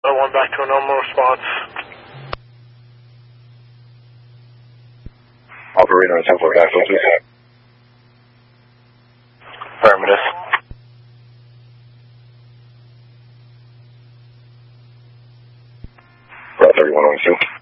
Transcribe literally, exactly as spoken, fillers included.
one back to a normal response. Operator on ten four back, please. Affirmative. Route thirty-one oh two.